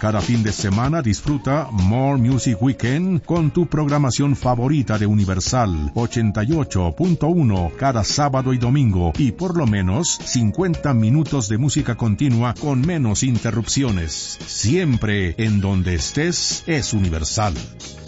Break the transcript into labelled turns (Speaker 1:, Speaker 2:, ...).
Speaker 1: Cada fin de semana disfruta More Music Weekend con tu programación favorita de Universal 88.1 cada sábado y domingo, y por lo menos 50 minutos de música continua con menos interrupciones. Siempre en donde estés es Universal.